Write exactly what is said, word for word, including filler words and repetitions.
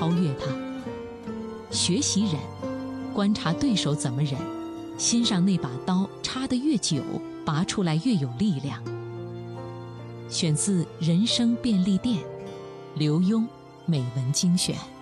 超越它。学习忍，观察对手怎么忍，心上那把刀插得越久，拔出来越有力量。选自《人生便利店》，刘墉美文精选。